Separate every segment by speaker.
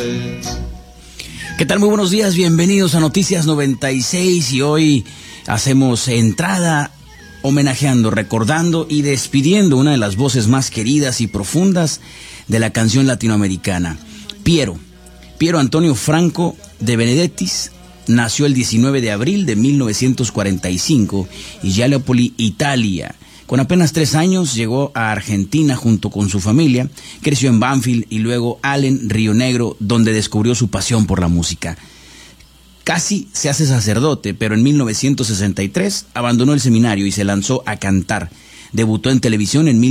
Speaker 1: ¿Qué tal? Muy buenos días, bienvenidos a Noticias 96 y hoy hacemos entrada homenajeando, recordando y despidiendo una de las voces más queridas y profundas de la canción latinoamericana, Piero Antonio Franco de Benedettis. Nació el 19 de abril de 1945 en Gallipoli, Italia. Con apenas 3 años llegó a Argentina junto con su familia, creció en Banfield y luego Allen, Río Negro, donde descubrió su pasión por la música. Casi se hace sacerdote, pero en 1963 abandonó el seminario y se lanzó a cantar. Debutó en televisión en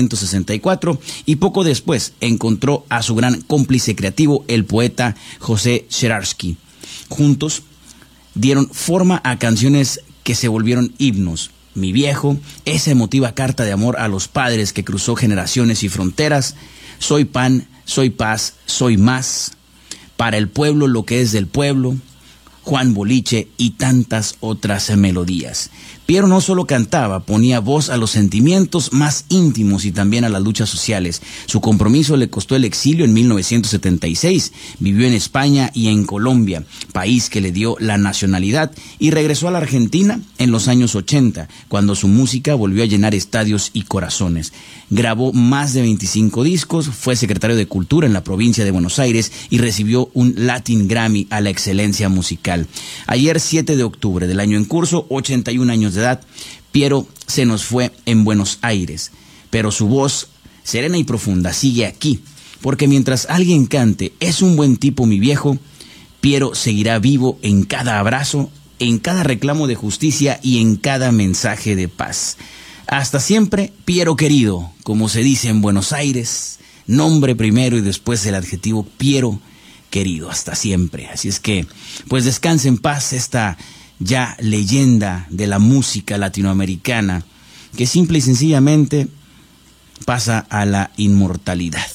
Speaker 1: 1964 y poco después encontró a su gran cómplice creativo, el poeta José Serarsky. Juntos dieron forma a canciones que se volvieron himnos. Mi viejo, esa emotiva carta de amor a los padres que cruzó generaciones y fronteras. Soy pan, soy paz, soy más. Para el pueblo lo que es del pueblo. Juan Boliche y tantas otras melodías. Piero no solo cantaba, ponía voz a los sentimientos más íntimos y también a las luchas sociales. Su compromiso le costó el exilio en 1976. Vivió en España y en Colombia, país que le dio la nacionalidad, y regresó a la Argentina en los años 80, cuando su música volvió a llenar estadios y corazones. Grabó más de 25 discos, fue secretario de Cultura en la provincia de Buenos Aires y recibió un Latin Grammy a la excelencia musical. Ayer, 7 de octubre del año en curso, 81 años de edad, Piero se nos fue en Buenos Aires, pero su voz serena y profunda sigue aquí, porque mientras alguien cante "es un buen tipo mi viejo", Piero seguirá vivo en cada abrazo, en cada reclamo de justicia y en cada mensaje de paz. Hasta siempre, Piero querido, como se dice en Buenos Aires, nombre primero y después el adjetivo Piero querido, hasta siempre. Así es que, pues descanse en paz esta ya leyenda de la música latinoamericana, que simple y sencillamente pasa a la inmortalidad.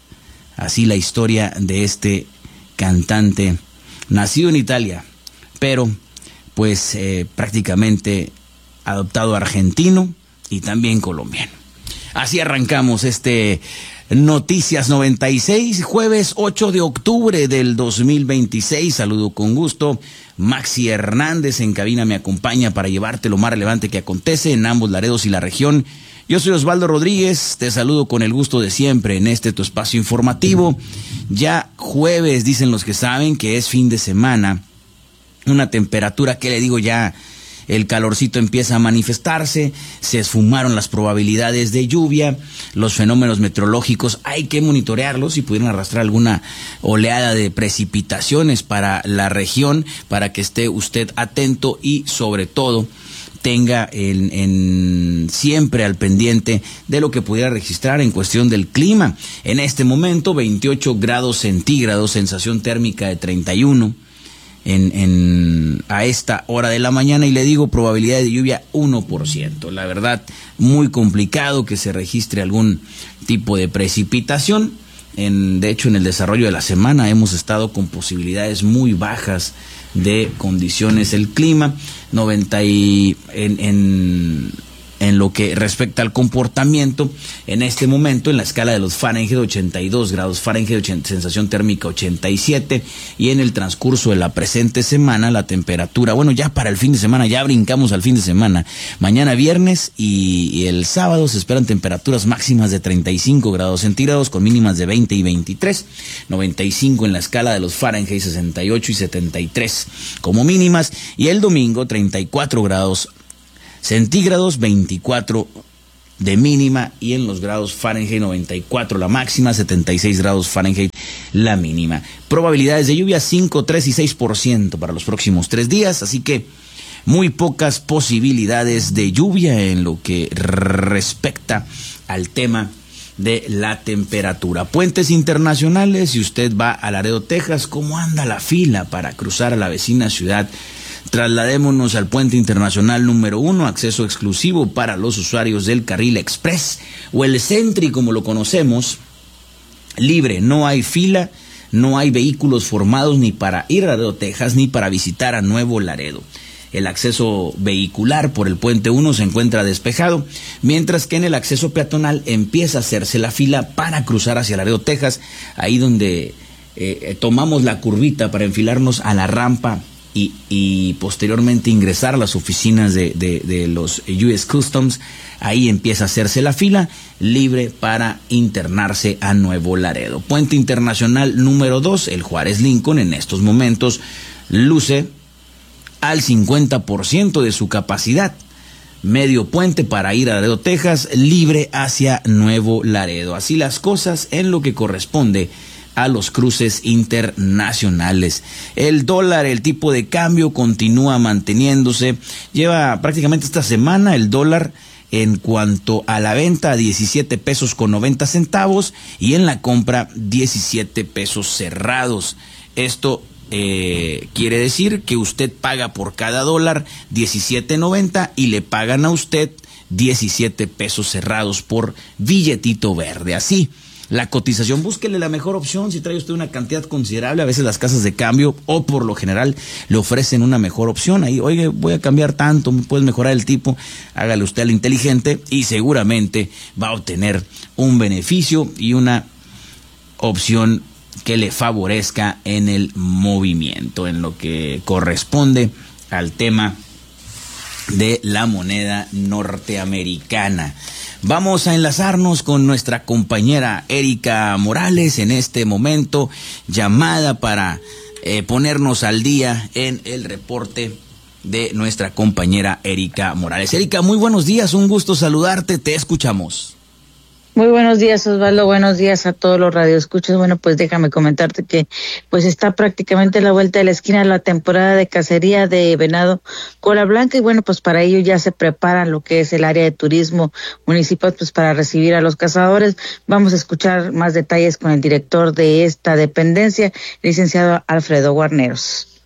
Speaker 1: Así la historia de este cantante, nacido en Italia, pero pues prácticamente adoptado argentino y también colombiano. Así arrancamos este Noticias 96, jueves 8 de octubre del 2026. Saludo con gusto. Maxi Hernández en cabina me acompaña para llevarte lo más relevante que acontece en ambos Laredos y la región. Yo soy Osvaldo Rodríguez, te saludo con el gusto de siempre en este tu espacio informativo. Ya jueves, dicen los que saben que es fin de semana. Una temperatura, ¿qué le digo? Ya el calorcito empieza a manifestarse, se esfumaron las probabilidades de lluvia, los fenómenos meteorológicos hay que monitorearlos y pudieran arrastrar alguna oleada de precipitaciones para la región, para que esté usted atento y sobre todo tenga siempre al pendiente de lo que pudiera registrar en cuestión del clima. En este momento 28 grados centígrados, sensación térmica de 31. A esta hora de la mañana, y le digo probabilidad de lluvia 1%. La verdad, muy complicado que se registre algún tipo de precipitación. De hecho, en el desarrollo de la semana hemos estado con posibilidades muy bajas de condiciones del clima. En lo que respecta al comportamiento, en este momento en la escala de los Fahrenheit, 82 grados Fahrenheit, sensación térmica 87, y en el transcurso de la presente semana la temperatura, bueno, ya para el fin de semana, ya brincamos al fin de semana, mañana viernes y el sábado se esperan temperaturas máximas de 35 grados centígrados con mínimas de 20 y 23, 95 en la escala de los Fahrenheit, 68 y 73 como mínimas, y el domingo 34 grados centígrados, 24 de mínima, y en los grados Fahrenheit 94 la máxima, 76 grados Fahrenheit la mínima. Probabilidades de lluvia 5, 3 y 6% para los próximos 3 días, así que muy pocas posibilidades de lluvia en lo que respecta al tema de la temperatura. Puentes internacionales, si usted va a Laredo, Texas, ¿cómo anda la fila para cruzar a la vecina ciudad? Trasladémonos al puente internacional número 1, acceso exclusivo para los usuarios del carril express o el Sentry como lo conocemos, libre, no hay fila, no hay vehículos formados ni para ir a Laredo, Texas, ni para visitar a Nuevo Laredo. El acceso vehicular por el puente 1 se encuentra despejado, mientras que en el acceso peatonal empieza a hacerse la fila para cruzar hacia Laredo, Texas, ahí donde tomamos la curvita para enfilarnos a la rampa y posteriormente ingresar a las oficinas de los US Customs. Ahí empieza a hacerse la fila libre para internarse a Nuevo Laredo. Puente Internacional número 2, el Juárez Lincoln, en estos momentos luce al 50% de su capacidad. Medio puente para ir a Laredo, Texas, libre hacia Nuevo Laredo. Así las cosas en lo que corresponde a los cruces internacionales. El dólar, el tipo de cambio continúa manteniéndose. Lleva prácticamente esta semana el dólar en cuanto a la venta a 17 pesos con 90 centavos y en la compra 17 pesos cerrados. Esto quiere decir que usted paga por cada dólar 17.90 y le pagan a usted 17 pesos cerrados por billetito verde. Así la cotización, búsquele la mejor opción si trae usted una cantidad considerable. A veces las casas de cambio o por lo general le ofrecen una mejor opción. Ahí, oye, voy a cambiar tanto, me puedes mejorar el tipo, hágale usted al inteligente y seguramente va a obtener un beneficio y una opción que le favorezca en el movimiento, en lo que corresponde al tema de la moneda norteamericana. Vamos a enlazarnos con nuestra compañera Erika Morales en este momento, llamada para ponernos al día en el reporte de nuestra compañera Erika Morales. Erika, muy buenos días, un gusto saludarte, te escuchamos.
Speaker 2: Muy buenos días, Osvaldo. Buenos días a todos los radioescuchas. Bueno, pues déjame comentarte que pues está prácticamente a la vuelta de la esquina la temporada de cacería de venado cola blanca y bueno, pues para ello ya se preparan lo que es el área de turismo municipal pues para recibir a los cazadores. Vamos a escuchar más detalles con el director de esta dependencia, licenciado Alfredo Guarneros.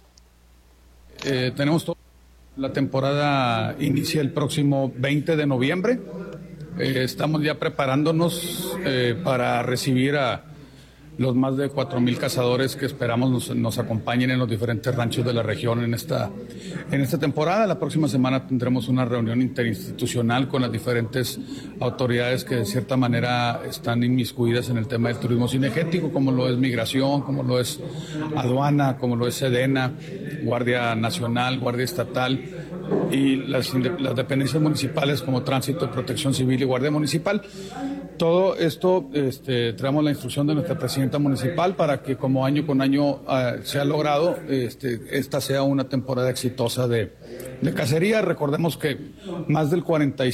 Speaker 3: Tenemos la temporada inicia el próximo 20 de noviembre. Estamos ya preparándonos para recibir a los más de 4,000 cazadores que esperamos nos acompañen en los diferentes ranchos de la región en esta temporada. La próxima semana tendremos una reunión interinstitucional con las diferentes autoridades que de cierta manera están inmiscuidas en el tema del turismo cinegético, como lo es Migración, como lo es Aduana, como lo es Sedena, Guardia Nacional, Guardia Estatal y las dependencias municipales como Tránsito, Protección Civil y Guardia Municipal. Todo esto traemos la instrucción de nuestra presidenta municipal para que como año con año se ha logrado, esta sea una temporada exitosa de cacería. Recordemos que más del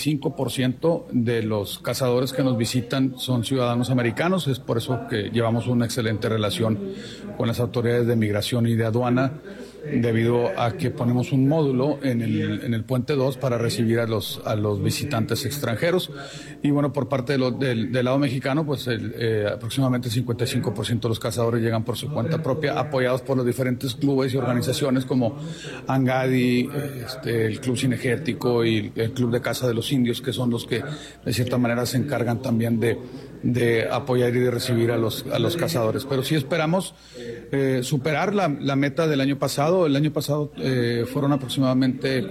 Speaker 3: 45% de los cazadores que nos visitan son ciudadanos americanos, es por eso que llevamos una excelente relación con las autoridades de Migración y de Aduana, debido a que ponemos un módulo en el Puente 2 para recibir a los visitantes extranjeros. Y bueno, por parte del lado mexicano, pues aproximadamente el 55% de los cazadores llegan por su cuenta propia, apoyados por los diferentes clubes y organizaciones como Angadi, el Club Cinegético y el Club de Caza de los Indios, que son los que de cierta manera se encargan también de apoyar y de recibir a los cazadores. Pero sí esperamos superar la meta del año pasado. El año pasado fueron aproximadamente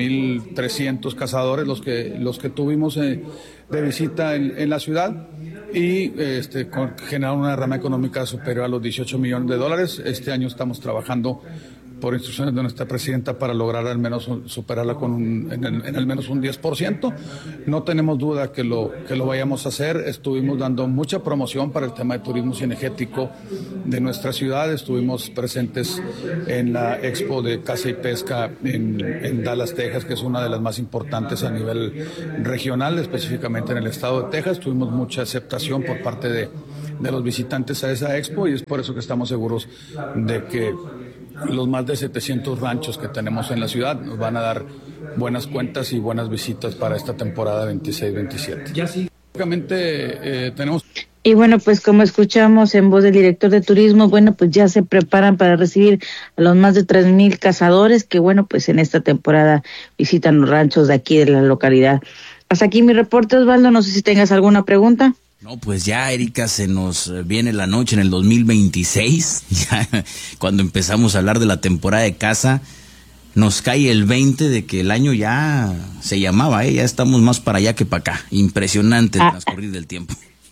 Speaker 3: 4,300 cazadores los que tuvimos de visita en la ciudad y generaron una rama económica superior a los $18 millones. Este año estamos trabajando por instrucciones de nuestra presidenta para lograr al menos superarla en al menos un 10%. No tenemos duda que lo vayamos a hacer. Estuvimos dando mucha promoción para el tema de turismo cinegético de nuestra ciudad. Estuvimos presentes en la Expo de Caza y Pesca en Dallas, Texas, que es una de las más importantes a nivel regional, específicamente en el estado de Texas. Tuvimos mucha aceptación por parte de los visitantes a esa expo y es por eso que estamos seguros de que los más de 700 ranchos que tenemos en la ciudad nos van a dar buenas cuentas y buenas visitas para esta temporada 26-27. Ya sí. Básicamente tenemos...
Speaker 2: Y bueno, pues como escuchamos en voz del director de turismo, bueno, pues ya se preparan para recibir a los más de 3,000 cazadores que, bueno, pues en esta temporada visitan los ranchos de aquí de la localidad. Hasta aquí mi reporte, Osvaldo, no sé si tengas alguna pregunta.
Speaker 1: No, pues ya, Erika, se nos viene la noche en el 2026, ya cuando empezamos a hablar de la temporada de caza, nos cae el 20 de que el año ya se llamaba, ya estamos más para allá que para acá. Impresionante el transcurrir del tiempo.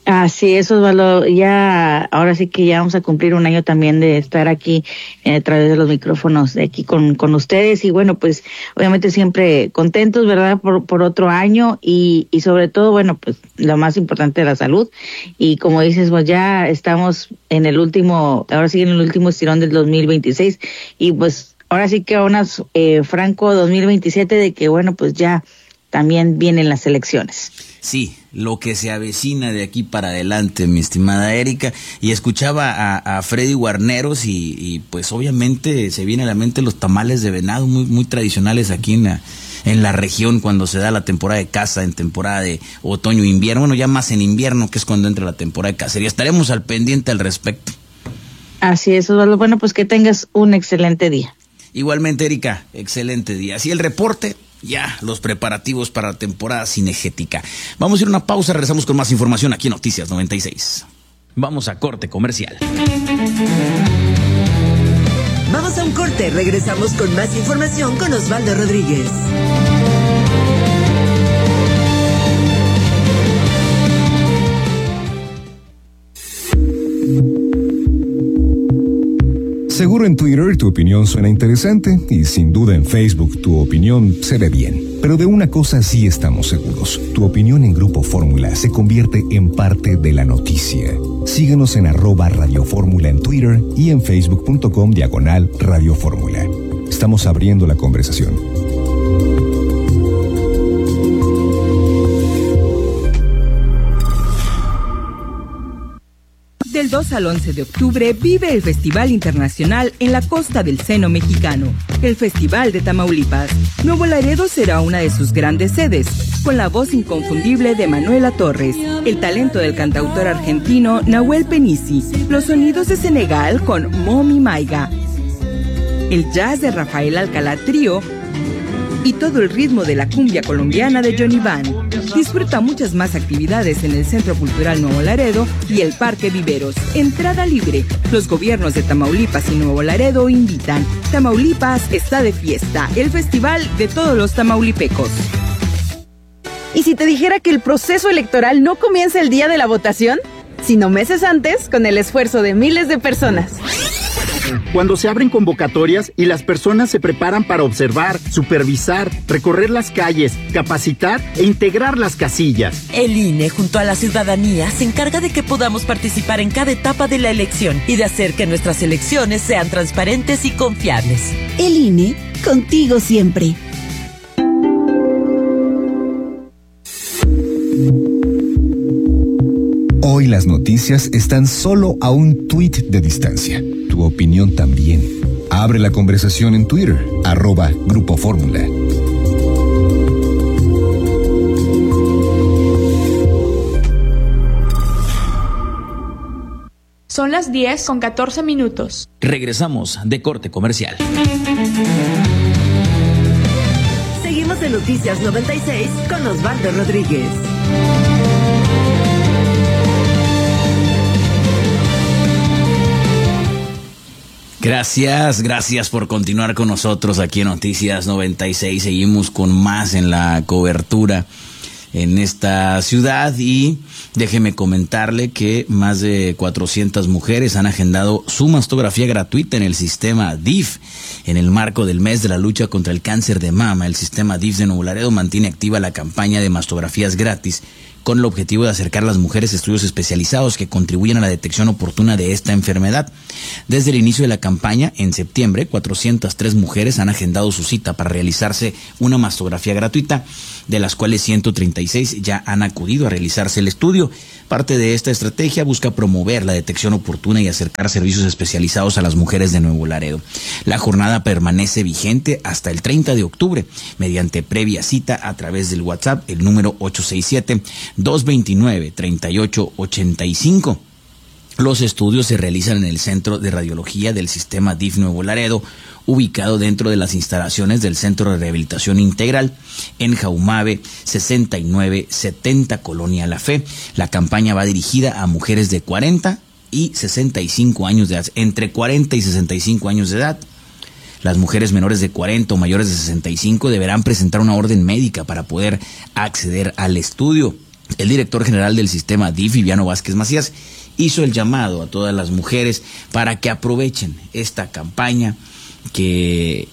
Speaker 2: Así es, Osvaldo. Ya, ahora sí que ya vamos a cumplir un año también de estar aquí a través de los micrófonos de aquí con ustedes. Y bueno, pues obviamente siempre contentos, ¿verdad? Por otro año y sobre todo, bueno, pues lo más importante, la salud. Y como dices, pues ya estamos en el último estirón del 2026 y pues ahora sí que franco 2027 de que bueno, pues ya también vienen las elecciones.
Speaker 1: Sí, lo que se avecina de aquí para adelante, mi estimada Erika. Y escuchaba a Freddy Guarneros y pues obviamente se viene a la mente los tamales de venado, muy, muy tradicionales aquí en la región cuando se da la temporada de caza, en temporada de otoño-invierno. Bueno, ya más en invierno, que es cuando entra la temporada de cacería. Estaremos al pendiente al respecto.
Speaker 2: Así es, Osvaldo. Bueno, pues que tengas un excelente día.
Speaker 1: Igualmente, Erika, excelente día. Así el reporte. Ya, los preparativos para la temporada cinegética. Vamos a ir a una pausa, regresamos con más información aquí en Noticias 96. Vamos a corte comercial.
Speaker 4: Vamos a un corte, regresamos con más información con Osvaldo Rodríguez.
Speaker 5: Seguro en Twitter tu opinión suena interesante y sin duda en Facebook tu opinión se ve bien. Pero de una cosa sí estamos seguros. Tu opinión en Grupo Fórmula se convierte en parte de la noticia. Síguenos en @Radio Fórmula en Twitter y en facebook.com/Radio Fórmula. Estamos abriendo la conversación.
Speaker 6: Del 2 al 11 de octubre vive el Festival Internacional en la costa del Seno Mexicano, el Festival de Tamaulipas. Nuevo Laredo será una de sus grandes sedes, con la voz inconfundible de Manuela Torres, el talento del cantautor argentino Nahuel Penisi, los sonidos de Senegal con Momi Maiga, el jazz de Rafael Alcalá Trío y todo el ritmo de la cumbia colombiana de Johnny Van. Disfruta muchas más actividades en el Centro Cultural Nuevo Laredo y el Parque Viveros. Entrada libre. Los gobiernos de Tamaulipas y Nuevo Laredo invitan. Tamaulipas está de fiesta, el festival de todos los tamaulipecos.
Speaker 7: ¿Y si te dijera que el proceso electoral no comienza el día de la votación, sino meses antes, con el esfuerzo de miles de personas?
Speaker 8: Cuando se abren convocatorias y las personas se preparan para observar, supervisar, recorrer las calles, capacitar e integrar las casillas.
Speaker 9: El INE, junto a la ciudadanía, se encarga de que podamos participar en cada etapa de la elección y de hacer que nuestras elecciones sean transparentes y confiables.
Speaker 10: El INE, contigo siempre.
Speaker 5: Hoy las noticias están solo a un tuit de distancia. Tu opinión también. Abre la conversación en Twitter, @Grupo Fórmula.
Speaker 11: Son las 10:14.
Speaker 1: Regresamos de corte comercial.
Speaker 4: Seguimos en Noticias 96 con Osvaldo Rodríguez.
Speaker 1: Gracias por continuar con nosotros aquí en Noticias 96. Seguimos con más en la cobertura en esta ciudad y déjeme comentarle que más de 400 mujeres han agendado su mastografía gratuita en el sistema DIF. En el marco del mes de la lucha contra el cáncer de mama, el sistema DIF de Nuevo Laredo mantiene activa la campaña de mastografías gratis con el objetivo de acercar a las mujeres a estudios especializados que contribuyen a la detección oportuna de esta enfermedad. Desde el inicio de la campaña, en septiembre, 403 mujeres han agendado su cita para realizarse una mastografía gratuita, de las cuales 136 ya han acudido a realizarse el estudio. Parte de esta estrategia busca promover la detección oportuna y acercar servicios especializados a las mujeres de Nuevo Laredo. La jornada permanece vigente hasta el 30 de octubre, mediante previa cita a través del WhatsApp, el número 867-229-3885. Los estudios se realizan en el Centro de Radiología del Sistema DIF Nuevo Laredo, ubicado dentro de las instalaciones del Centro de Rehabilitación Integral en Jaumabe 6970, Colonia La Fe. La campaña va dirigida a mujeres de 40 y 65 años de edad, entre 40 y 65 años de edad. Las mujeres menores de 40 o mayores de 65 deberán presentar una orden médica para poder acceder al estudio. el director general del sistema DIF, Viviano Vázquez Macías, hizo el llamado a todas las mujeres para que aprovechen esta campaña, que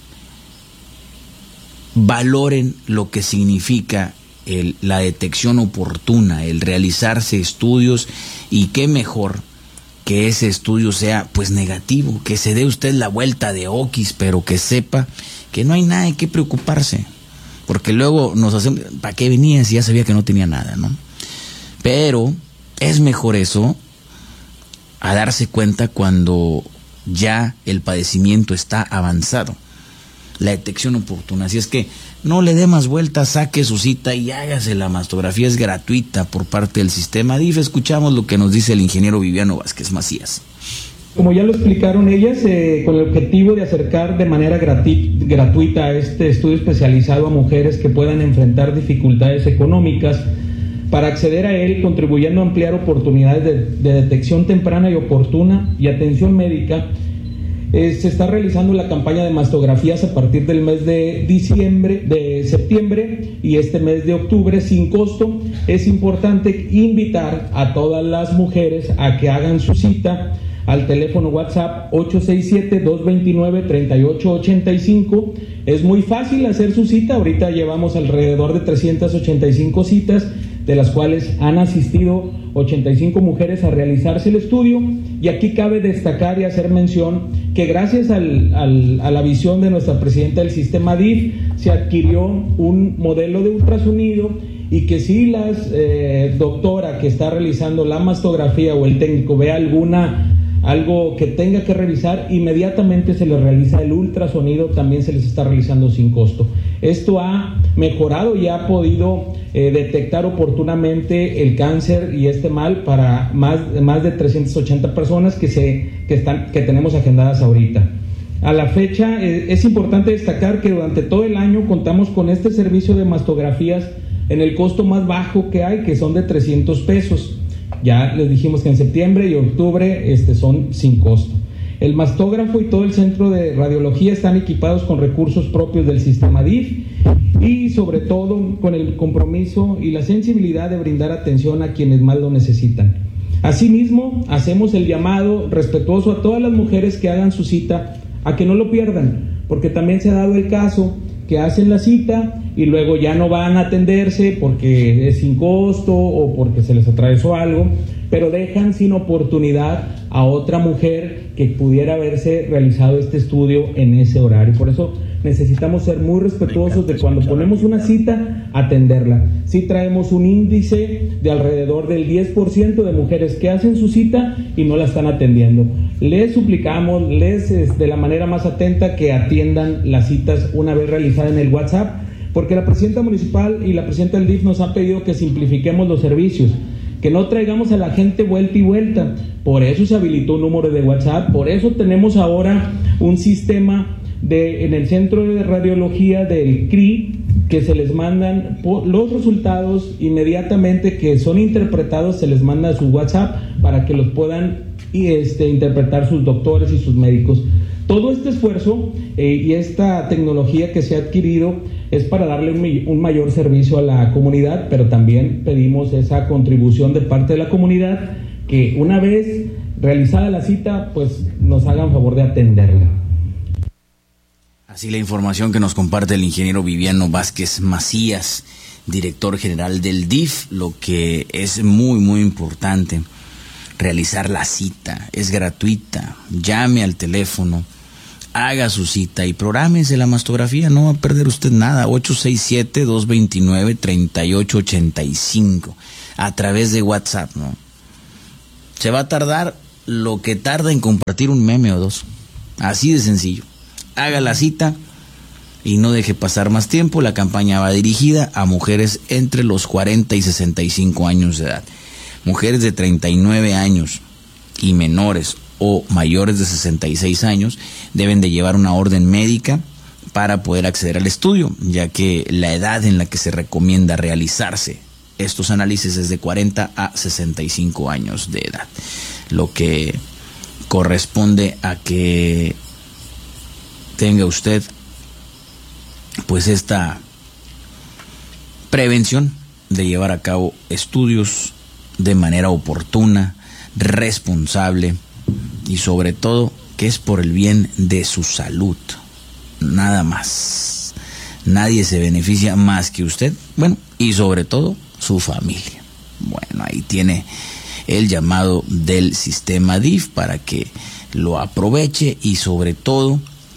Speaker 1: valoren lo que significa la detección oportuna, el realizarse estudios, y qué mejor que ese estudio sea pues negativo, que se dé usted la vuelta de oquis, pero que sepa que no hay nada de qué preocuparse, porque luego nos hacemos, ¿para qué venía si ya sabía que no tenía nada, no? Pero es mejor eso a darse cuenta cuando ya el padecimiento está avanzado, la detección oportuna. Así es que no le dé más vueltas, saque su cita y hágase la mastografía, es gratuita por parte del sistema DIF. Escuchamos lo que nos dice el ingeniero Viviano Vázquez Macías.
Speaker 12: Como ya lo explicaron ellas, con el objetivo de acercar de manera gratuita este estudio especializado a mujeres que puedan enfrentar dificultades económicas, para acceder a él, contribuyendo a ampliar oportunidades de detección temprana y oportuna y atención médica, se está realizando la campaña de mastografías a partir del mes de septiembre y este mes de octubre sin costo. Es importante invitar a todas las mujeres a que hagan su cita al teléfono WhatsApp 867-229-3885. Es muy fácil hacer su cita. Ahorita llevamos alrededor de 385 citas, de las cuales han asistido 85 mujeres a realizarse el estudio. Y aquí cabe destacar y hacer mención que gracias a la visión de nuestra presidenta del sistema DIF, se adquirió un modelo de ultrasonido, y que si la doctora que está realizando la mastografía o el técnico ve algo que tenga que revisar, inmediatamente se le realiza el ultrasonido, también se les está realizando sin costo. Esto ha mejorado y ha podido detectar oportunamente el cáncer y este mal para más de 380 personas que tenemos agendadas ahorita. A la fecha es importante destacar que durante todo el año contamos con este servicio de mastografías en el costo más bajo que hay, que son de 300 pesos. Ya les dijimos que en septiembre y octubre son sin costo. El mastógrafo y todo el centro de radiología están equipados con recursos propios del sistema DIF, y sobre todo con el compromiso y la sensibilidad de brindar atención a quienes más lo necesitan. Asimismo, hacemos el llamado respetuoso a todas las mujeres que hagan su cita a que no lo pierdan, porque también se ha dado el caso que hacen la cita y luego ya no van a atenderse porque es sin costo o porque se les atravesó algo, pero dejan sin oportunidad a otra mujer que pudiera haberse realizado este estudio en ese horario. Por eso necesitamos ser muy respetuosos de cuando ponemos una cita, atenderla. Sí traemos un índice de alrededor del 10% de mujeres que hacen su cita y no la están atendiendo. Les suplicamos, de la manera más atenta, que atiendan las citas una vez realizadas en el WhatsApp, porque la presidenta municipal y la presidenta del DIF nos han pedido que simplifiquemos los servicios, que no traigamos a la gente vuelta y vuelta. Por eso se habilitó un número de WhatsApp, por eso tenemos ahora un sistema en el centro de radiología del CRI, que se les mandan los resultados inmediatamente, que son interpretados, se les manda a su WhatsApp para que los puedan interpretar sus doctores y sus médicos. Todo este esfuerzo y esta tecnología que se ha adquirido es para darle un mayor servicio a la comunidad, pero también pedimos esa contribución de parte de la comunidad, que una vez realizada la cita, pues nos hagan favor de atenderla.
Speaker 1: Así la información que nos comparte el ingeniero Viviano Vázquez Macías, director general del DIF. Lo que es muy, muy importante, realizar la cita, es gratuita. Llame al teléfono, haga su cita y prográmese la mastografía, no va a perder usted nada. 867-229-3885 a través de WhatsApp, ¿no? Se va a tardar lo que tarda en compartir un meme o dos, así de sencillo. Haga la cita y no deje pasar más tiempo. La campaña va dirigida a mujeres entre los 40 y 65 años de edad. Mujeres de 39 años y menores o mayores de 66 años deben de llevar una orden médica para poder acceder al estudio, ya que la edad en la que se recomienda realizarse estos análisis es de 40 a 65 años de edad, lo que corresponde a que tenga usted pues esta prevención de llevar a cabo estudios de manera oportuna, responsable y sobre todo que es por el bien de su salud, nada más. Nadie se beneficia más que usted, bueno, y sobre todo su familia. Bueno, ahí tiene el llamado del sistema DIF para que lo aproveche y sobre todo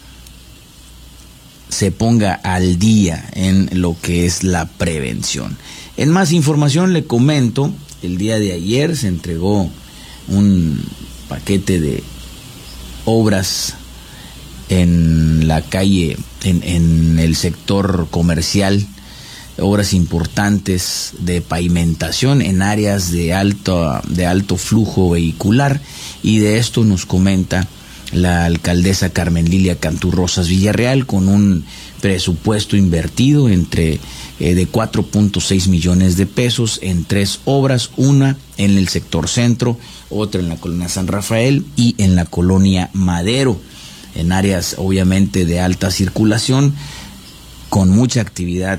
Speaker 1: se ponga al día en lo que es la prevención. En más información le comento, el día de ayer se entregó un paquete de obras en la calle, en el sector comercial, obras importantes de pavimentación en áreas de alto flujo vehicular, y de esto nos comenta la alcaldesa Carmen Lilia Cantú Rosas Villarreal, con un presupuesto invertido de 4.6 millones de pesos en 3 obras, una en el sector centro, otra en la colonia San Rafael y en la colonia Madero, en áreas obviamente de alta circulación, con mucha actividad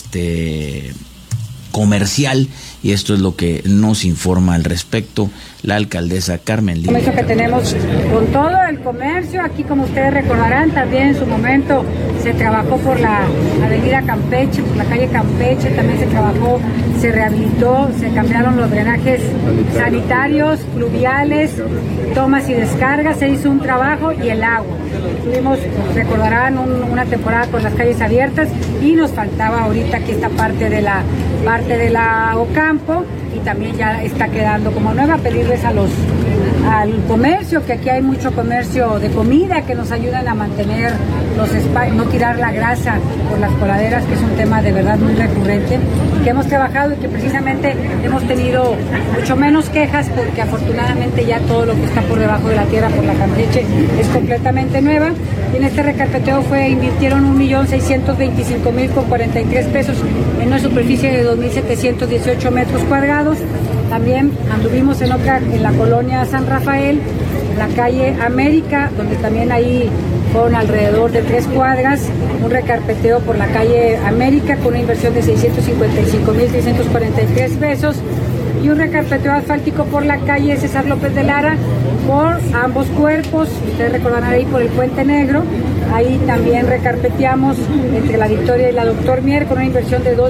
Speaker 1: comercial, y esto es lo que nos informa al respecto la alcaldesa Carmen Lilia.
Speaker 13: Comercio que tenemos con todo el comercio, aquí como ustedes recordarán, también en su momento se trabajó por la avenida Campeche, por la calle Campeche, también se trabajó, se rehabilitó, se cambiaron los drenajes sanitarios, pluviales, tomas y descargas, se hizo un trabajo, y el agua. Tuvimos, recordarán, una temporada con las calles abiertas, y nos faltaba ahorita aquí esta parte de la Ocampo, y también ya está quedando como nueva. Pedirles al comercio, que aquí hay mucho comercio de comida, que nos ayudan a mantener los espacios, no tirar la grasa por las coladeras, que es un tema de verdad muy recurrente, que hemos trabajado y que precisamente hemos tenido mucho menos quejas, porque afortunadamente ya todo lo que está por debajo de la tierra por la Campeche es completamente nueva. Y en este recarpeteo invirtieron 1.625.000 con 43 pesos en una superficie de 2.718 metros cuadrados. También anduvimos en la colonia San Rafael, la calle América, donde también ahí con alrededor de 3 cuadras, un recarpeteo por la calle América con una inversión de 655.643 pesos, y un recarpeteo asfáltico por la calle César López de Lara por ambos cuerpos. Ustedes recordarán ahí por el Puente Negro, ahí también recarpeteamos entre la Victoria y la Doctor Mier con una inversión de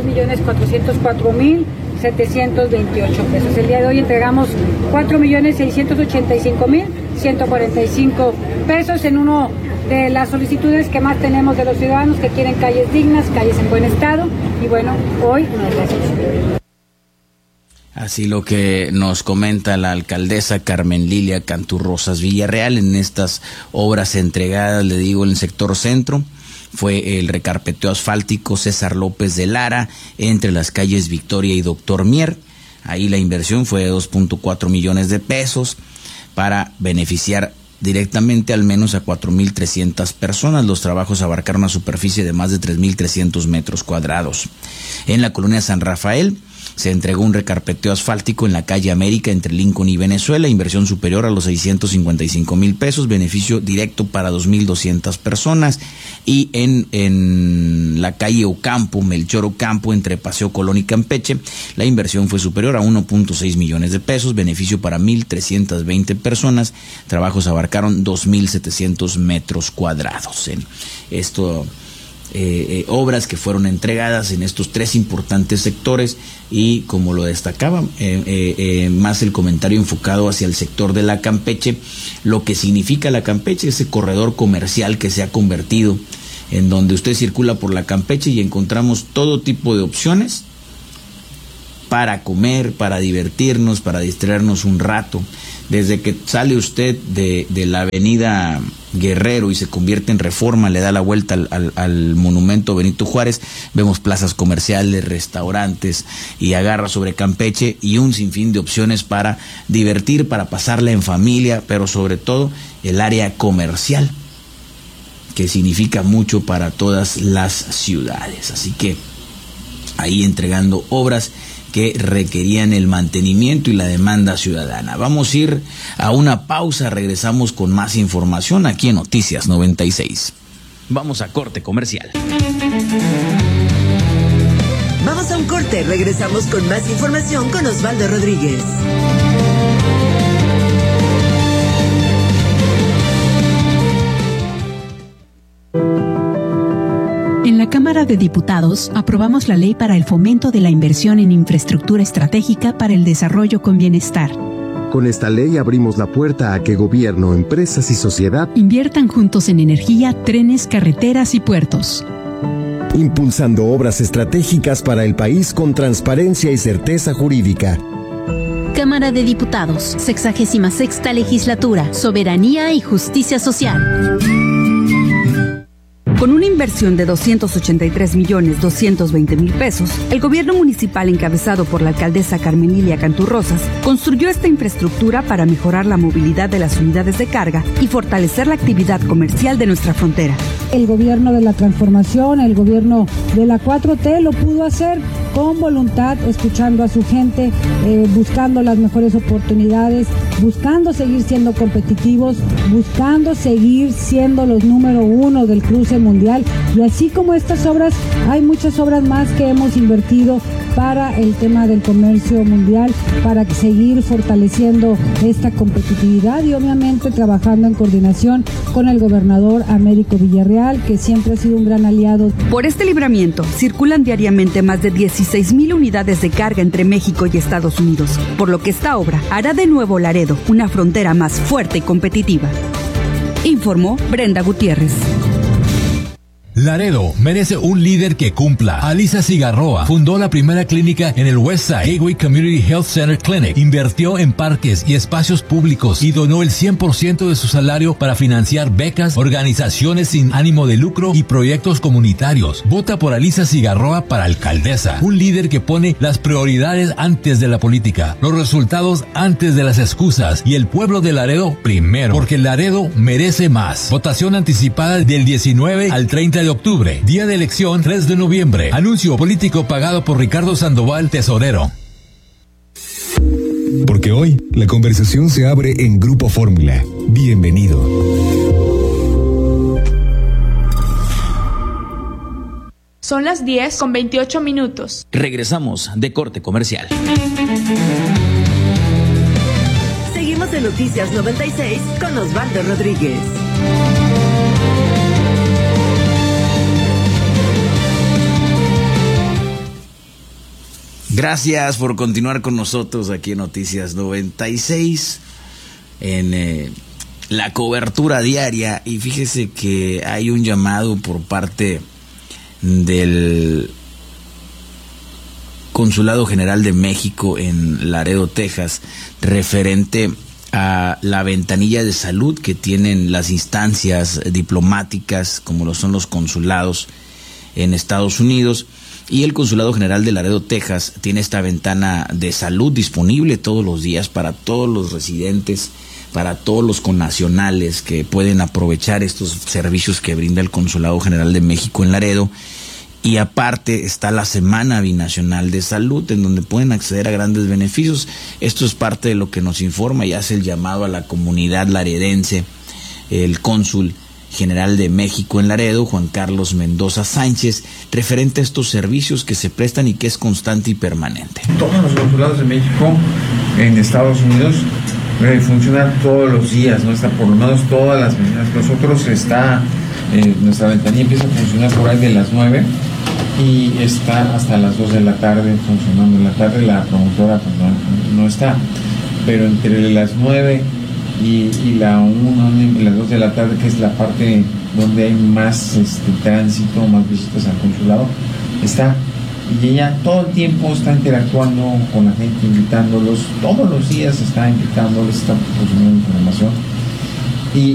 Speaker 13: 2.404.728 pesos. El día de hoy entregamos 4.685.145 pesos en uno de las solicitudes que más tenemos de los ciudadanos, que quieren calles dignas, calles en buen estado, y bueno, hoy nos recibimos.
Speaker 1: Así lo que nos comenta la alcaldesa Carmen Lilia Cantú Rosas Villarreal en estas obras entregadas, le digo, en el sector centro. Fue el recarpeteo asfáltico César López de Lara entre las calles Victoria y Doctor Mier. Ahí la inversión fue de 2.4 millones de pesos para beneficiar directamente al menos a 4.300 personas. Los trabajos abarcaron una superficie de más de 3.300 metros cuadrados. En la colonia San Rafael se entregó un recarpeteo asfáltico en la calle América entre Lincoln y Venezuela, inversión superior a los 655.000 pesos, beneficio directo para 2.200 personas. Y en la calle Ocampo, Melchor Ocampo, entre Paseo Colón y Campeche, la inversión fue superior a 1.6 millones de pesos, beneficio para 1.320 personas. Trabajos abarcaron 2.700 metros cuadrados. En esto, obras que fueron entregadas en estos 3 importantes sectores, y como lo destacaba, más el comentario enfocado hacia el sector de la Campeche, lo que significa la Campeche, ese corredor comercial que se ha convertido, en donde usted circula por la Campeche y encontramos todo tipo de opciones para comer, para divertirnos, para distraernos un rato. Desde que sale usted de la avenida Guerrero y se convierte en Reforma, le da la vuelta al monumento Benito Juárez, vemos plazas comerciales, restaurantes, y agarra sobre Campeche y un sinfín de opciones para divertir, para pasarla en familia, pero sobre todo el área comercial, que significa mucho para todas las ciudades. Así que ahí entregando obras que requerían el mantenimiento y la demanda ciudadana. Vamos a ir a una pausa, regresamos con más información aquí en Noticias 96. Vamos a corte comercial.
Speaker 4: Vamos a un corte, regresamos con más información con Osvaldo Rodríguez.
Speaker 10: En la Cámara de Diputados aprobamos la ley para el fomento de la inversión en infraestructura estratégica para el desarrollo con bienestar.
Speaker 14: Con esta ley abrimos la puerta a que gobierno, empresas y sociedad
Speaker 10: inviertan juntos en energía, trenes, carreteras y puertos.
Speaker 14: Impulsando obras estratégicas para el país con transparencia y certeza jurídica.
Speaker 15: Cámara de Diputados, 66ª Legislatura, Soberanía y Justicia Social.
Speaker 7: Con una inversión de 283.220.000 pesos, el gobierno municipal encabezado por la alcaldesa Carmen Lilia Canturrosas construyó esta infraestructura para mejorar la movilidad de las unidades de carga y fortalecer la actividad comercial de nuestra frontera.
Speaker 13: El gobierno de la transformación, el gobierno de la 4T lo pudo hacer con voluntad, escuchando a su gente, buscando las mejores oportunidades, buscando seguir siendo competitivos, buscando seguir siendo los número 1 del cruce mundial. Y así como estas obras, hay muchas obras más que hemos invertido para el tema del comercio mundial, para seguir fortaleciendo esta competitividad y obviamente trabajando en coordinación con el gobernador Américo Villarreal, que siempre ha sido un gran aliado.
Speaker 7: Por este libramiento circulan diariamente más de 16,000 unidades de carga entre México y Estados Unidos, por lo que esta obra hará de Nuevo Laredo una frontera más fuerte y competitiva. Informó Brenda Gutiérrez.
Speaker 16: Laredo merece un líder que cumpla. Alisa Cigarroa fundó la primera clínica en el Westside Gateway Community Health Center Clinic. Invirtió en parques y espacios públicos y donó el 100% de su salario para financiar becas, organizaciones sin ánimo de lucro y proyectos comunitarios. Vota por Alisa Cigarroa para alcaldesa. Un líder que pone las prioridades antes de la política, los resultados antes de las excusas y el pueblo de Laredo primero, porque Laredo merece más. Votación anticipada del 19 al 30 de octubre, día de elección 3 de noviembre. Anuncio político pagado por Ricardo Sandoval, tesorero.
Speaker 5: Porque hoy la conversación se abre en Grupo Fórmula. Bienvenido.
Speaker 11: Son las 10:28.
Speaker 1: Regresamos de corte comercial.
Speaker 4: Seguimos en Noticias 96 con Osvaldo Rodríguez.
Speaker 1: Gracias por continuar con nosotros aquí en Noticias 96 en la cobertura diaria. Y fíjese que hay un llamado por parte del Consulado General de México en Laredo, Texas, referente a la ventanilla de salud que tienen las instancias diplomáticas, como lo son los consulados en Estados Unidos. Y el Consulado General de Laredo, Texas, tiene esta ventana de salud disponible todos los días para todos los residentes, para todos los connacionales que pueden aprovechar estos servicios que brinda el Consulado General de México en Laredo. Y aparte está la Semana Binacional de Salud, en donde pueden acceder a grandes beneficios. Esto es parte de lo que nos informa y hace el llamado a la comunidad laredense el cónsul General de México en Laredo, Juan Carlos Mendoza Sánchez, referente a estos servicios que se prestan y que es constante y permanente.
Speaker 17: Todos los consulados de México en Estados Unidos funcionan todos los días, no está por lo menos todas las mañanas. Nosotros nuestra ventanilla empieza a funcionar por ahí de las 9 y está hasta las 2 de la tarde funcionando. En la tarde la promotora pues, no está, pero entre las 9 y la 1 y las 2 de la tarde, que es la parte donde hay más tránsito, más visitas al consulado, está. Y ella todo el tiempo está interactuando con la gente, invitándolos, todos los días está invitándoles, está proporcionando información. Y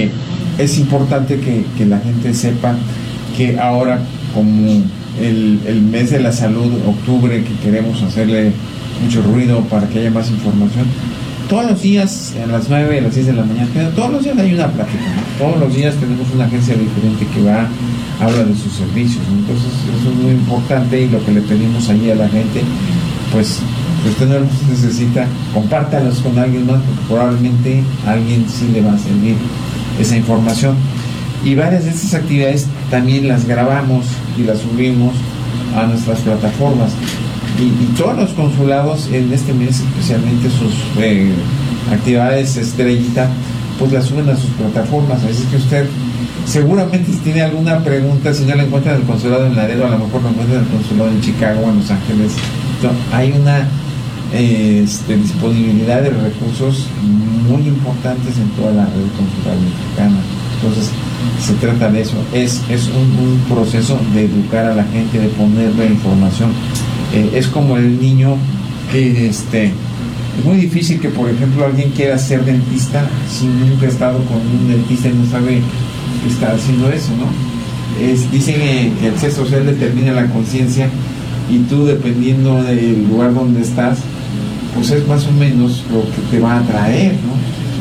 Speaker 17: es importante que la gente sepa que ahora, como el mes de la salud, octubre, que queremos hacerle mucho ruido para que haya más información, todos los días, a las 9, a las 10 de la mañana, todos los días hay una plática, ¿no? Todos los días tenemos una agencia diferente que habla de sus servicios, ¿no? Entonces eso es muy importante, y lo que le pedimos ahí a la gente, pues si usted no los necesita, compártalos con alguien más, porque probablemente a alguien sí le va a servir esa información. Y varias de estas actividades también las grabamos y las subimos a nuestras plataformas. Y todos los consulados en este mes, especialmente sus actividades estrellita, pues las suben a sus plataformas. Así que usted seguramente, si tiene alguna pregunta, si no la encuentra en el consulado en Laredo, a lo mejor lo encuentra en el consulado en Chicago, en Los Ángeles. Entonces, hay una disponibilidad de recursos muy importantes en toda la red consular mexicana. Entonces, se trata de eso. Es un proceso de educar a la gente, de ponerle información. Es como el niño que es muy difícil que, por ejemplo, alguien quiera ser dentista si nunca ha estado con un dentista y no sabe que está haciendo eso, ¿no? Dicen que el ser social determina la conciencia, y tú, dependiendo del lugar donde estás, pues es más o menos lo que te va a atraer, ¿no?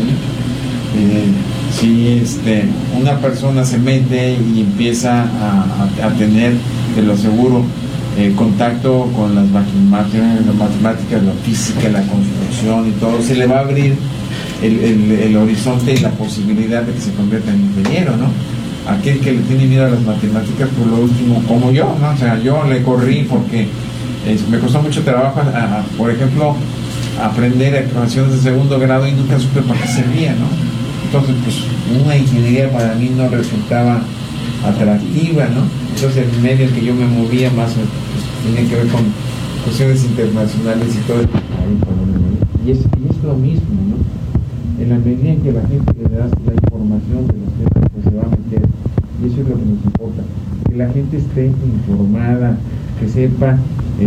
Speaker 17: ¿Sí? Si una persona se mete y empieza a tener, te lo aseguro, contacto con las matemáticas, la física, la construcción y todo, se le va a abrir el horizonte y la posibilidad de que se convierta en ingeniero, ¿no? Aquel que le tiene miedo a las matemáticas, por lo último, como yo, ¿no? O sea, yo le corrí porque me costó mucho trabajo, por ejemplo, aprender ecuaciones de segundo grado, y nunca supe para qué servía, ¿no? Entonces, pues, una ingeniería para mí no resultaba atractiva, ¿no? Entonces, el medio en que yo me movía más tenía que ver con cuestiones internacionales y todo. Y es lo mismo, ¿no? En la medida en que la gente le das la información de los temas, pues se va a meter. Y eso es lo que nos importa. Que la gente esté informada, que sepa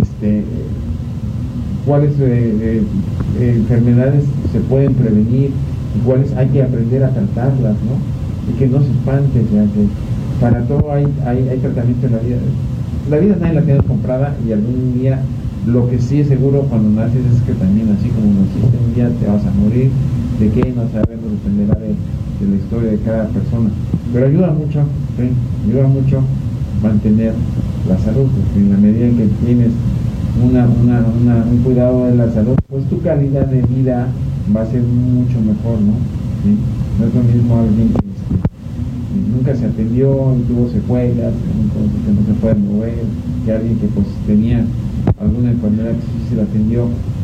Speaker 17: cuáles enfermedades se pueden prevenir y cuáles hay que aprender a tratarlas, ¿no? Y que no se espante, ya que para todo hay tratamiento en la vida. La vida nadie la tiene comprada, y algún día, lo que sí es seguro cuando naces es que también, así como naciste, un día te vas a morir. ¿De qué? No sabemos, dependerá de la historia de cada persona. Pero ayuda mucho, ¿sí? Ayuda mucho mantener la salud, porque en la medida en que tienes un cuidado de la salud, pues tu calidad de vida va a ser mucho mejor, ¿no? ¿Sí? No es lo mismo alguien que nunca se atendió y tuvo secuelas, que no se puede mover, que alguien que pues tenía alguna enfermedad que sí se la atendió,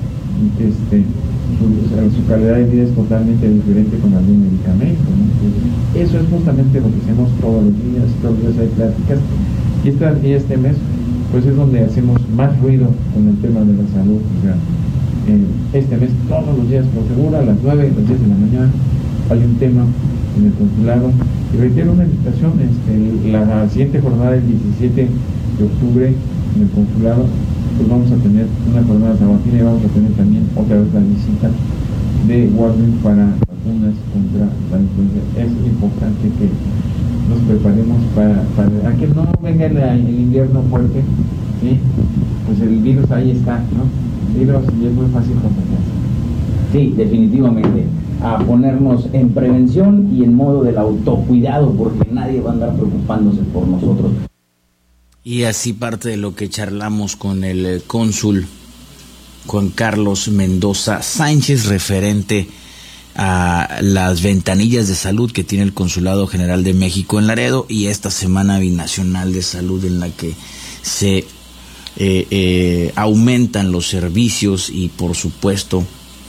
Speaker 17: su calidad de vida es totalmente diferente con algún medicamento, ¿no? Entonces, eso es justamente lo que hacemos todos los días hay pláticas, y este mes pues es donde hacemos más ruido con el tema de la salud. O sea, este mes todos los días, por seguro, a las 9 y las 10 de la mañana hay un tema en el consulado. Y reitero una invitación, la siguiente jornada del 17 de octubre en el consulado, pues vamos a tener una jornada sabatina, y vamos a tener también otra vez la visita de Warden para vacunas contra la influenza. Es importante que nos preparemos para a que no venga el invierno fuerte, ¿sí? Pues el virus ahí está, ¿no? El virus, y es muy fácil contagiarse.
Speaker 1: Sí, definitivamente. A ponernos en prevención y en modo del autocuidado, porque nadie va a andar preocupándose por nosotros. Y así parte de lo que charlamos con el cónsul Juan Carlos Mendoza Sánchez, referente a las ventanillas de salud que tiene el Consulado General de México en Laredo, y esta semana binacional de salud en la que se aumentan los servicios y, por supuesto,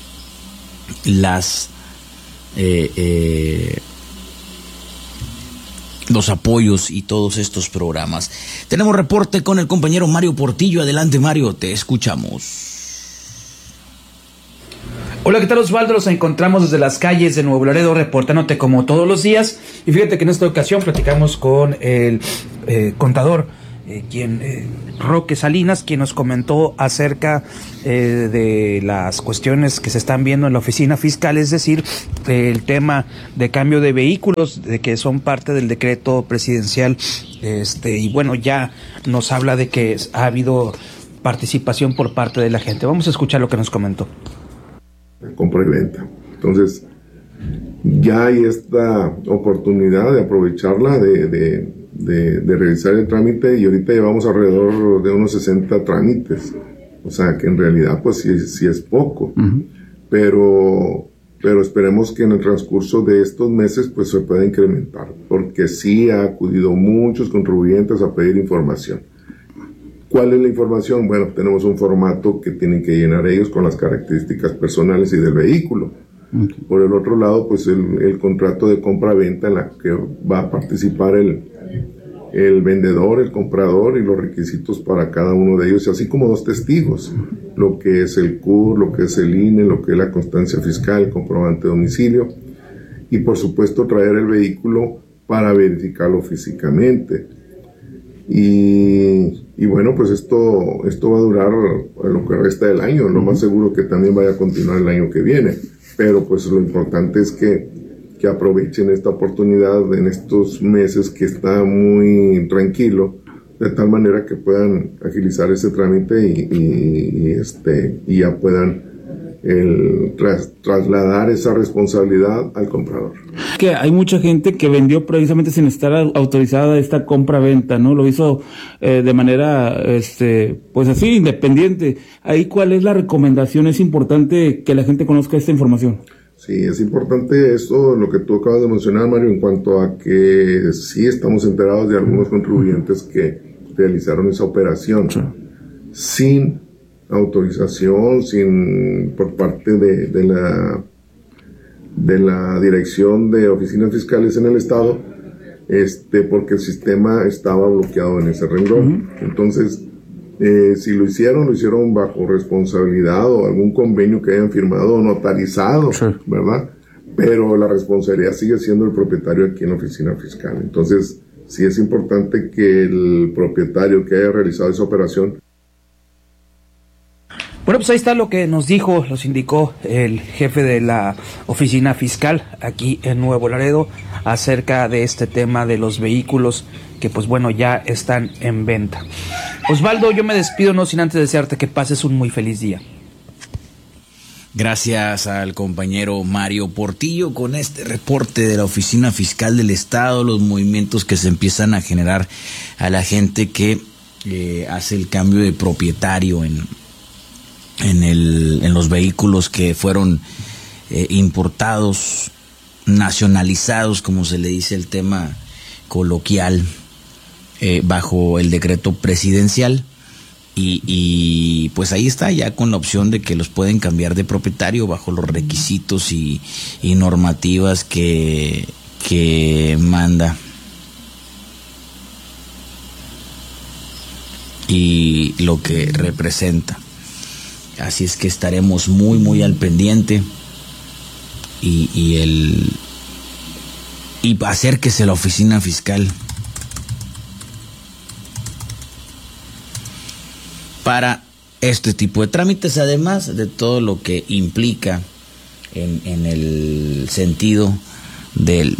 Speaker 1: los apoyos y todos estos programas. Tenemos reporte con el compañero Mario Portillo. Adelante, Mario, te escuchamos.
Speaker 18: Hola, ¿qué tal, Osvaldo? Nos encontramos desde las calles de Nuevo Laredo, reportándote como todos los días. Y fíjate que en esta ocasión platicamos con el contador, Roque Salinas, quien nos comentó acerca de las cuestiones que se están viendo en la oficina fiscal, es decir, el tema de cambio de vehículos, de que son parte del decreto presidencial, y bueno, ya nos habla de que ha habido participación por parte de la gente. Vamos a escuchar lo que nos comentó.
Speaker 19: Compra y venta. Entonces, ya hay esta oportunidad de aprovecharla, de realizar el trámite, y ahorita llevamos alrededor de unos 60 trámites. O sea, que en realidad, pues sí es poco. Uh-huh. Pero esperemos que en el transcurso de estos meses, pues se pueda incrementar, porque sí ha acudido muchos contribuyentes a pedir información. ¿Cuál es la información? Bueno, tenemos un formato que tienen que llenar ellos con las características personales y del vehículo. Okay. Por el otro lado, pues el contrato de compra-venta en la que va a participar el vendedor, el comprador y los requisitos para cada uno de ellos, así como 2 testigos, lo que es el CUR, lo que es el INE, lo que es la constancia fiscal, el comprobante de domicilio, y por supuesto traer el vehículo para verificarlo físicamente. Y bueno, pues esto va a durar lo que resta del año, lo más seguro que también vaya a continuar el año que viene, pero pues lo importante es que aprovechen esta oportunidad en estos meses que está muy tranquilo, de tal manera que puedan agilizar ese trámite y ya puedan trasladar esa responsabilidad al comprador.
Speaker 12: Que hay mucha gente que vendió precisamente sin estar autorizada esta compra-venta, ¿no? Lo hizo de manera, pues así, independiente. Ahí, ¿cuál es la recomendación? Es importante que la gente conozca esta información.
Speaker 19: Sí, es importante eso, lo que tú acabas de mencionar, Mario, en cuanto a que sí estamos enterados de algunos contribuyentes que realizaron esa operación sin autorización, por parte de la Dirección de Oficinas Fiscales en el Estado, porque el sistema estaba bloqueado en ese renglón. Entonces, si lo hicieron bajo responsabilidad o algún convenio que hayan firmado o notarizado, ¿verdad? Pero la responsabilidad sigue siendo el propietario aquí en la oficina fiscal. Entonces, sí es importante que el propietario que haya realizado esa operación.
Speaker 18: Bueno, pues ahí está lo que nos indicó el jefe de la oficina fiscal aquí en Nuevo Laredo acerca de este tema de los vehículos que pues bueno ya están en venta. Osvaldo, yo me despido no sin antes desearte que pases un muy feliz día.
Speaker 1: Gracias al compañero Mario Portillo con este reporte de la Oficina Fiscal del Estado, los movimientos que se empiezan a generar a la gente que hace el cambio de propietario en los vehículos que fueron importados, nacionalizados, como se le dice el tema coloquial, bajo el decreto presidencial. Y pues ahí está, ya con la opción de que los pueden cambiar de propietario bajo los requisitos y normativas que manda y lo que representa. Así es que estaremos muy muy al pendiente y acérquese la oficina fiscal para este tipo de trámites, además de todo lo que implica en el sentido del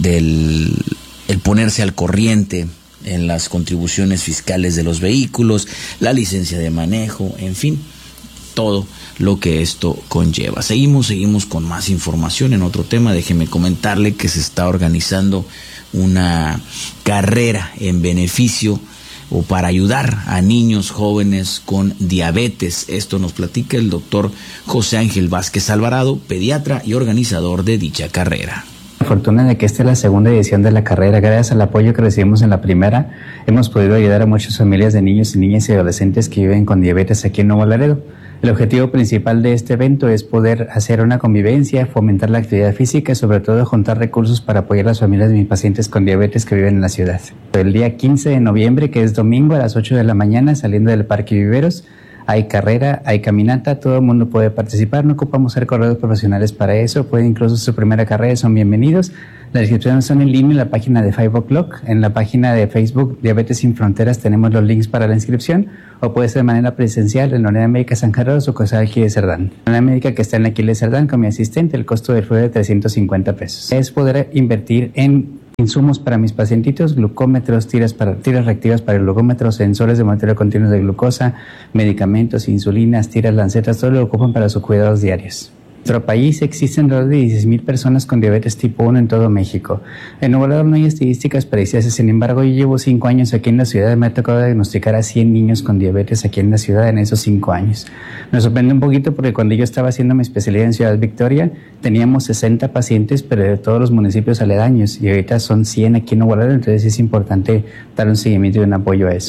Speaker 1: el ponerse al corriente en las contribuciones fiscales de los vehículos, la licencia de manejo, en fin, todo lo que esto conlleva. Seguimos con más información en otro tema. Déjeme comentarle que se está organizando una carrera en beneficio o para ayudar a niños jóvenes con diabetes. Esto nos platica el doctor José Ángel Vázquez Alvarado, pediatra y organizador de dicha carrera.
Speaker 20: La fortuna de que esta es la segunda edición de la carrera. Gracias al apoyo que recibimos en la primera, hemos podido ayudar a muchas familias de niños y niñas y adolescentes que viven con diabetes aquí en Nuevo Laredo. El objetivo principal de este evento es poder hacer una convivencia, fomentar la actividad física y sobre todo juntar recursos para apoyar a las familias de mis pacientes con diabetes que viven en la ciudad. El día 15 de noviembre, que es domingo, a las 8 de la mañana, saliendo del Parque Viveros, hay carrera, hay caminata, todo el mundo puede participar, no ocupamos ser corredores profesionales para eso, pueden incluso su primera carrera, son bienvenidos. Las inscripciones son en línea en la página de 5 O'Clock, en la página de Facebook Diabetes Sin Fronteras tenemos los links para la inscripción, o puede ser de manera presencial en la Unidad Médica San Carlos o Cosa Aquiles Cerdán. La Unidad Médica que está en Aquiles Cerdán con mi asistente, el costo del fue de $350. Es poder invertir en insumos para mis pacientitos, glucómetros, tiras reactivas para el glucómetro, sensores de monitoreo continuo de glucosa, medicamentos, insulinas, tiras, lancetas, todo lo ocupan para sus cuidados diarios. En nuestro país existen alrededor de 16,000 personas con diabetes tipo 1 en todo México. En Nuevo Laredo no hay estadísticas precisas, sin embargo yo llevo 5 años aquí en la ciudad, me ha tocado diagnosticar a 100 niños con diabetes aquí en la ciudad en esos 5 años. Me sorprende un poquito porque cuando yo estaba haciendo mi especialidad en Ciudad Victoria, teníamos 60 pacientes, pero de todos los municipios aledaños, y ahorita son 100 aquí en Nuevo Laredo, entonces es importante dar un seguimiento y un apoyo a eso.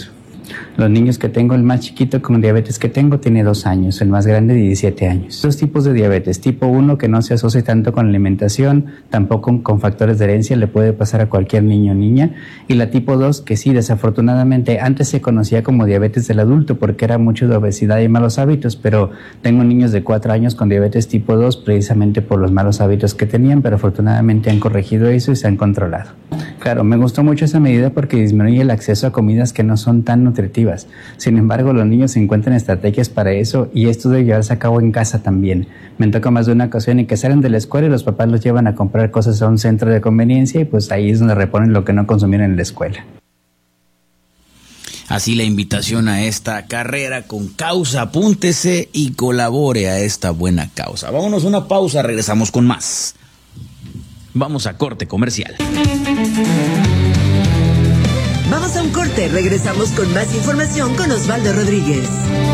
Speaker 20: Los niños que tengo, el más chiquito con diabetes que tengo tiene 2 años, el más grande 17 años. 2 tipos de diabetes. Tipo 1, que no se asocia tanto con la alimentación, tampoco con factores de herencia, le puede pasar a cualquier niño o niña. Y la tipo 2, que sí, desafortunadamente, antes se conocía como diabetes del adulto porque era mucho de obesidad y malos hábitos, pero tengo niños de 4 años con diabetes tipo 2 precisamente por los malos hábitos que tenían, pero afortunadamente han corregido eso y se han controlado. Claro, me gustó mucho esa medida porque disminuye el acceso a comidas que no son tan nutritivas. Sin embargo, los niños encuentran estrategias para eso y esto debe llevarse a cabo en casa también. Me toca más de una ocasión en que salen de la escuela y los papás los llevan a comprar cosas a un centro de conveniencia y pues ahí es donde reponen lo que no consumieron en la escuela.
Speaker 1: Así la invitación a esta carrera con causa. Apúntese y colabore a esta buena causa. Vámonos a una pausa, regresamos con más. Vamos a corte comercial.
Speaker 4: Vamos a un corte, regresamos con más información con Osvaldo Rodríguez.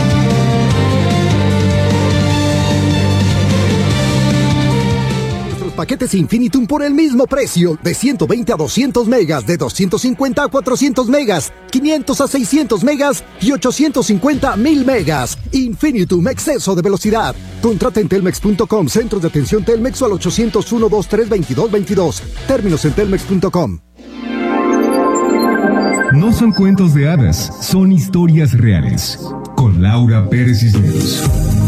Speaker 21: Paquetes Infinitum por el mismo precio, de 120 a 200 megas, de 250 a 400 megas, 500 a 600 megas y 850 a 1000 megas. Infinitum, exceso de velocidad. Contrata en telmex.com, centros de atención Telmex o al 801-2322-22. Términos en telmex.com.
Speaker 5: No son cuentos de hadas, son historias reales. Con Laura Pérez Cisneros.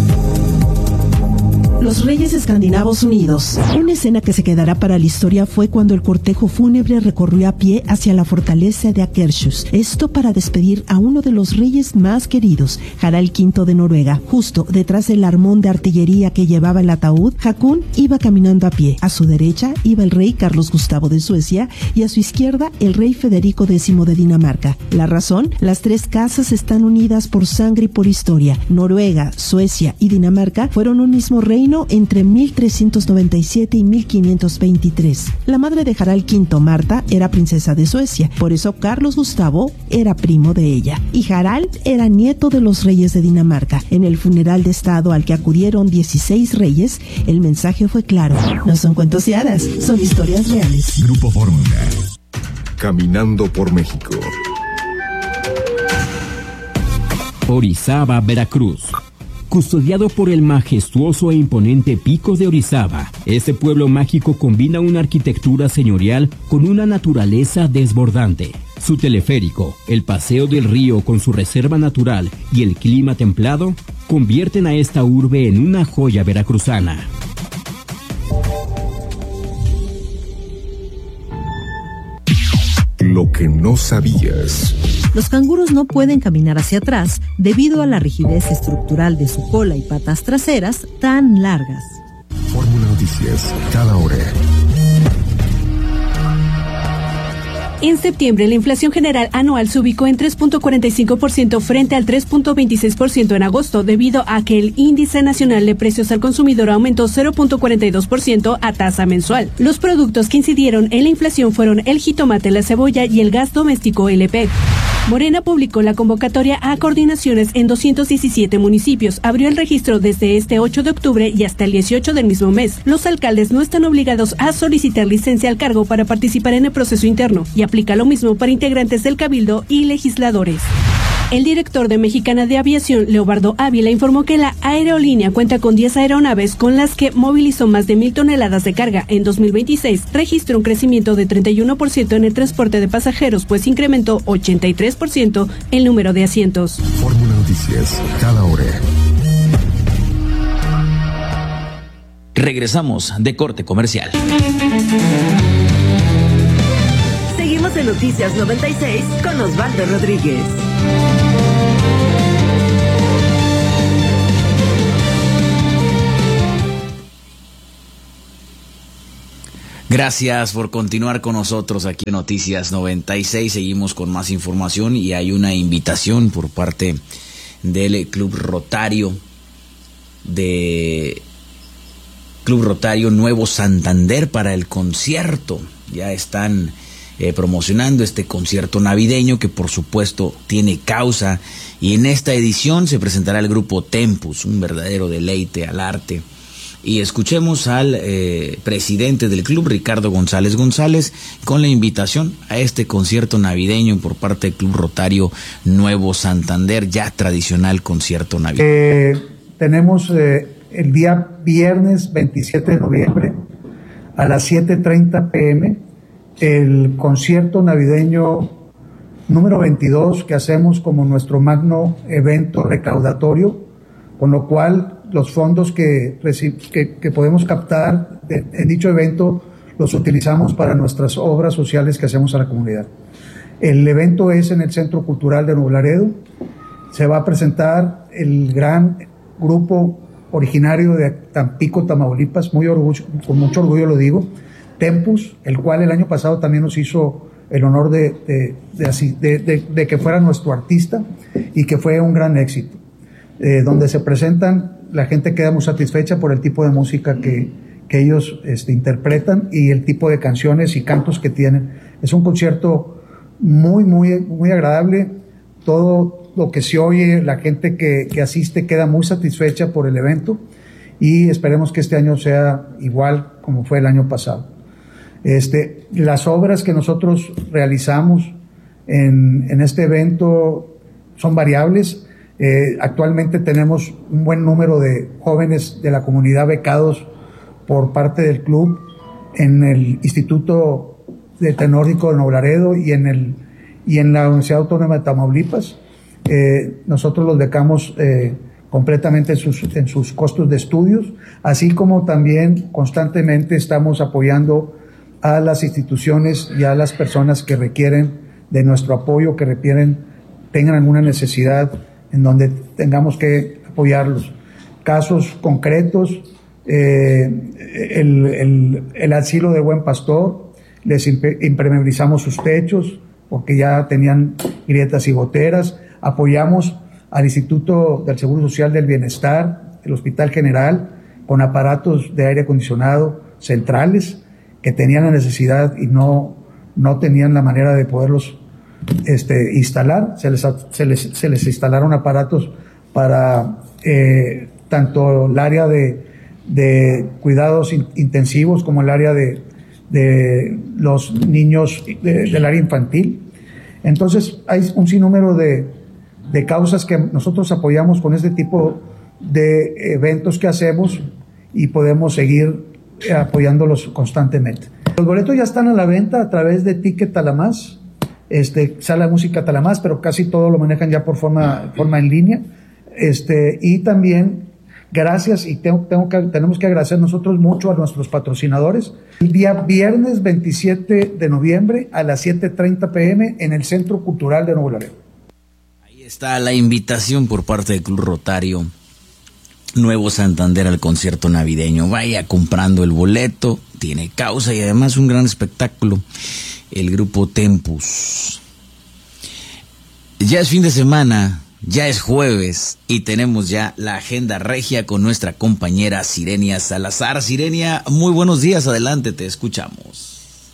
Speaker 10: Los Reyes Escandinavos Unidos. Una escena que se quedará para la historia fue cuando el cortejo fúnebre recorrió a pie hacia la fortaleza de Akershus. Esto para despedir a uno de los reyes más queridos, Harald V de Noruega. Justo detrás del armón de artillería que llevaba el ataúd, Hakon iba caminando a pie. A su derecha iba el rey Carlos Gustavo de Suecia y a su izquierda el rey Federico X de Dinamarca. La razón, las 3 casas están unidas por sangre y por historia. Noruega, Suecia y Dinamarca fueron un mismo reino entre 1397 y 1523. La madre de Harald V, Marta, era princesa de Suecia, por eso Carlos Gustavo era primo de ella, y Harald era nieto de los reyes de Dinamarca. En el funeral de estado al que acudieron 16 reyes, el mensaje fue claro: no son cuentos de hadas, son historias reales.
Speaker 5: Grupo Fórmula. Caminando por México.
Speaker 22: Orizaba, Veracruz. Custodiado por el majestuoso e imponente Pico de Orizaba, este pueblo mágico combina una arquitectura señorial con una naturaleza desbordante. Su teleférico, el paseo del río con su reserva natural y el clima templado convierten a esta urbe en una joya veracruzana.
Speaker 5: Lo que no sabías.
Speaker 23: Los canguros no pueden caminar hacia atrás debido a la rigidez estructural de su cola y patas traseras tan largas.
Speaker 5: Fórmula Noticias, cada hora.
Speaker 24: En septiembre, la inflación general anual se ubicó en 3.45% frente al 3.26% en agosto, debido a que el índice nacional de precios al consumidor aumentó 0.42% a tasa mensual. Los productos que incidieron en la inflación fueron el jitomate, la cebolla y el gas doméstico LP. Morena publicó la convocatoria a coordinaciones en 217 municipios. Abrió el registro desde este 8 de octubre y hasta el 18 del mismo mes. Los alcaldes no están obligados a solicitar licencia al cargo para participar en el proceso interno, y aplica lo mismo para integrantes del cabildo y legisladores. El director de Mexicana de Aviación, Leobardo Ávila, informó que la aerolínea cuenta con 10 aeronaves con las que movilizó más de 1,000 toneladas de carga. En 2026 registró un crecimiento de 31% en el transporte de pasajeros, pues incrementó 83% el número de asientos.
Speaker 5: Fórmula Noticias, cada hora.
Speaker 1: Regresamos de corte comercial.
Speaker 4: Seguimos en Noticias 96 con Osvaldo Rodríguez.
Speaker 1: Gracias por continuar con nosotros aquí en Noticias 96. Seguimos con más información y hay una invitación por parte del Club Rotario Nuevo Santander para el concierto. Ya están promocionando este concierto navideño que por supuesto tiene causa, y en esta edición se presentará el grupo Tempus, un verdadero deleite al arte y escuchemos al presidente del club, Ricardo González González, con la invitación a este concierto navideño por parte del Club Rotario Nuevo Santander, ya tradicional concierto navideño.
Speaker 2: Tenemos el día viernes 27 de noviembre a las 7:30 p.m. el concierto navideño número 22 que hacemos como nuestro magno evento recaudatorio, con lo cual los fondos que podemos captar en dicho evento los utilizamos para nuestras obras sociales que hacemos a la comunidad. El evento es en el Centro Cultural de Nuevo Laredo. Se va a presentar el gran grupo originario de Tampico, Tamaulipas, con mucho orgullo lo digo, Tempus, el cual el año pasado también nos hizo el honor de que fuera nuestro artista y que fue un gran éxito. Donde se presentan, la gente queda muy satisfecha por el tipo de música que ellos interpretan y el tipo de canciones y cantos que tienen. Es un concierto muy, muy, muy agradable. Todo lo que se oye, la gente que asiste queda muy satisfecha por el evento y esperemos que este año sea igual como fue el año pasado. Las obras que nosotros realizamos en este evento son variables. Actualmente tenemos un buen número de jóvenes de la comunidad becados por parte del club en el Instituto Tecnológico de Nuevo Laredo y en la Universidad Autónoma de Tamaulipas. Nosotros los becamos completamente en sus costos de estudios, así como también constantemente estamos apoyando a las instituciones y a las personas que requieren de nuestro apoyo, que tengan alguna necesidad en donde tengamos que apoyarlos. Casos concretos, el asilo de Buen Pastor, les impermeabilizamos sus techos porque ya tenían grietas y goteras. Apoyamos al Instituto del Seguro Social del Bienestar, el Hospital General, con aparatos de aire acondicionado centrales que tenían la necesidad y no tenían la manera de poderlos instalar. Se les instalaron aparatos para tanto el área de cuidados intensivos como el área de los niños del área infantil. Entonces hay un sinnúmero de causas que nosotros apoyamos con este tipo de eventos que hacemos y podemos seguir apoyándolos constantemente. Los boletos ya están a la venta a través de Ticket Talamás, Sala de Música Talamás, pero casi todo lo manejan ya por forma en línea. Y también gracias, y tenemos que agradecer nosotros mucho a nuestros patrocinadores. El día viernes 27 de noviembre a las 7:30 p.m. en el Centro Cultural de Nuevo Laredo.
Speaker 1: Ahí está la invitación por parte del Club Rotario Nuevo Santander al concierto navideño. Vaya comprando el boleto, tiene causa y además un gran espectáculo. El grupo Tempus. Ya es fin de semana, ya es jueves y tenemos ya la agenda regia con nuestra compañera Sirenia Salazar. Sirenia, muy buenos días, adelante, te escuchamos.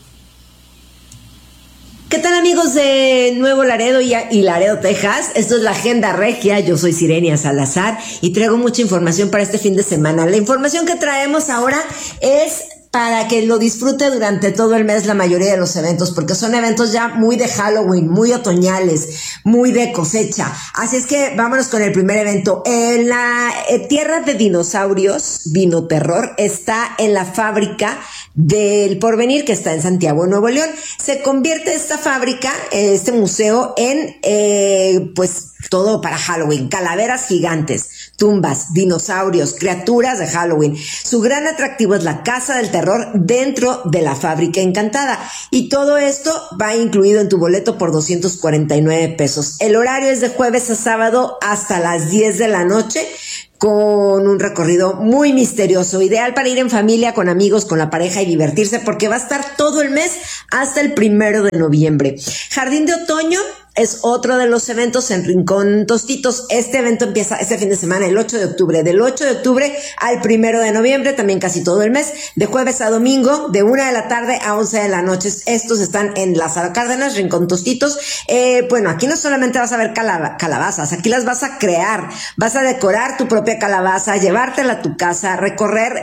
Speaker 3: ¿Qué tal, amigos de Nuevo Laredo y Laredo, Texas? Esto es la Agenda Regia, yo soy Sirenia Salazar y traigo mucha información para este fin de semana. La información que traemos ahora es para que lo disfrute durante todo el mes la mayoría de los eventos, porque son eventos ya muy de Halloween, muy otoñales, muy de cosecha. Así es que vámonos con el primer evento. En la Tierra de Dinosaurios, Dinoterror, está en la fábrica del Porvenir, que está en Santiago, Nuevo León. Se convierte esta fábrica, este museo, en pues todo para Halloween: calaveras gigantes, tumbas, dinosaurios, criaturas de Halloween. Su gran atractivo es la Casa del Terror dentro de la Fábrica Encantada. Y todo esto va incluido en tu boleto por 249 pesos. El horario es de jueves a sábado hasta las 10 de la noche, con un recorrido muy misterioso, ideal para ir en familia, con amigos, con la pareja y divertirse, porque va a estar todo el mes hasta el 1 de noviembre. Jardín de Otoño es otro de los eventos en Rincón Tostitos. Este evento empieza este fin de semana, el 8 de octubre. Del 8 de octubre al 1 de noviembre, también casi todo el mes, de jueves a domingo, de 1 de la tarde a 11 de la noche. Estos están en Lázaro Cárdenas, Rincón Tostitos. Bueno, aquí no solamente vas a ver calabazas, aquí las vas a crear. Vas a decorar tu propia calabaza, llevártela a tu casa, recorrer,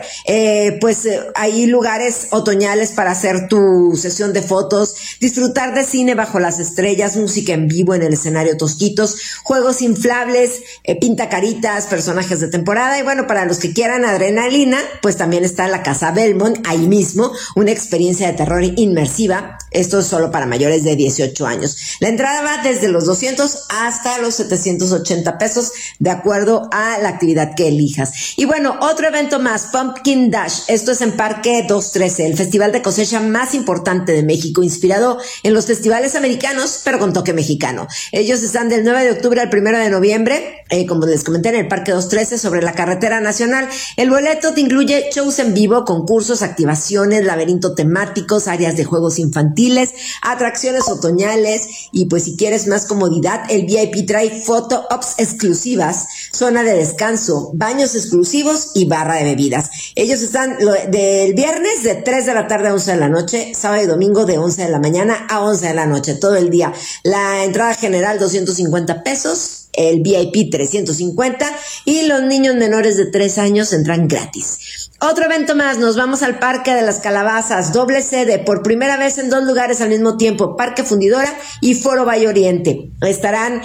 Speaker 3: hay lugares otoñales para hacer tu sesión de fotos, disfrutar de cine bajo las estrellas, música en vivo en el escenario Tosquitos, juegos inflables, pintacaritas, personajes de temporada y bueno, para los que quieran adrenalina, pues también está la Casa Belmont, ahí mismo, una experiencia de terror inmersiva. Esto es solo para mayores de 18 años. La entrada va desde los 200 hasta los 780 pesos, de acuerdo a la actividad que elijas. Y bueno, otro evento más, Pumpkin Dash. Esto es en Parque 213, el festival de cosecha más importante de México, inspirado en los festivales americanos, pero con toque mexicano. Ellos están del 9 de octubre al 1 de noviembre, como les comenté, en el Parque 213, sobre la carretera nacional. El boleto te incluye shows en vivo, concursos, activaciones, laberinto temáticos, áreas de juegos infantiles, atracciones otoñales y pues si quieres más comodidad, el VIP trae photo ops exclusivas, zona de descanso, baños exclusivos y barra de bebidas. Ellos están del viernes de 3 de la tarde a 11 de la noche, sábado y domingo de 11 de la mañana a 11 de la noche, todo el día. La entrada general 250 pesos, el VIP 350 y los niños menores de 3 años entran gratis. Otro evento más, nos vamos al Parque de las Calabazas, doble sede, por primera vez en 2 lugares al mismo tiempo, Parque Fundidora y Foro Valle Oriente. Estarán